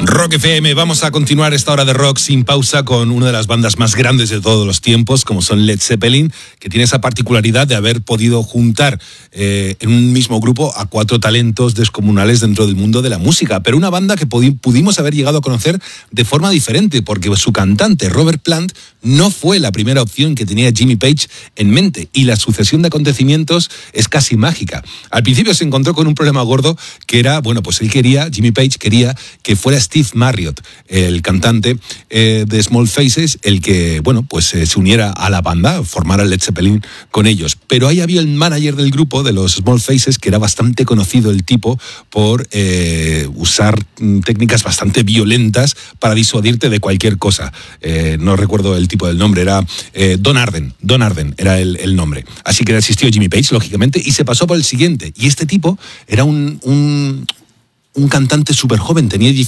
Rock FM, vamos a continuar esta hora de rock sin pausa con una de las bandas más grandes de todos los tiempos, como son Led Zeppelin, que tiene esa particularidad de haber podido juntar en un mismo grupo a 4 talentos descomunales dentro del mundo de la música, pero una banda que pudimos haber llegado a conocer de forma diferente, porque su cantante, Robert Plant, no fue la primera opción que tenía Jimmy Page en mente, y la sucesión de acontecimientos es casi mágica. Al principio se encontró con un problema gordo, que era, Jimmy Page quería que fuera Steve Marriott, el cantante de Small Faces, el que, se uniera a la banda, formara Led Zeppelin con ellos. Pero ahí había el manager del grupo, de los Small Faces, que era bastante conocido el tipo por usar técnicas bastante violentas para disuadirte de cualquier cosa. No recuerdo el tipo del nombre, era Don Arden era el nombre. Así que asistió Jimmy Page, lógicamente, y se pasó por el siguiente. Y este tipo era un cantante súper joven, tenía